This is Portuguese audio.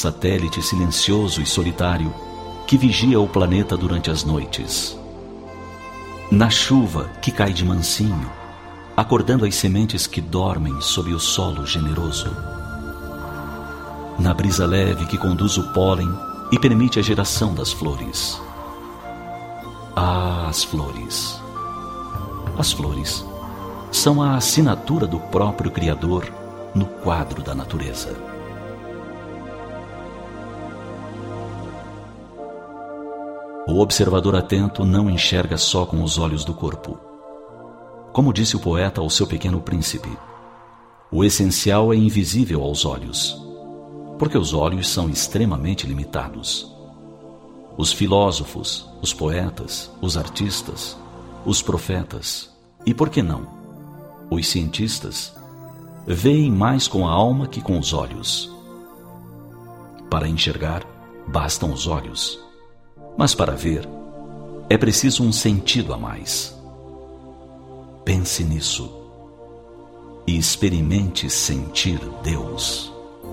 satélite silencioso e solitário que vigia o planeta durante as noites. Na chuva que cai de mansinho, acordando as sementes que dormem sob o solo generoso. Na brisa leve que conduz o pólen e permite a geração das flores. Ah, as flores! As flores são a assinatura do próprio Criador no quadro da natureza. O observador atento não enxerga só com os olhos do corpo. Como disse o poeta ao seu pequeno príncipe, o essencial é invisível aos olhos, porque os olhos são extremamente limitados. Os filósofos, os poetas, os artistas, os profetas e, por que não, os cientistas, veem mais com a alma que com os olhos. Para enxergar, bastam os olhos, mas para ver, é preciso um sentido a mais. Pense nisso e experimente sentir Deus.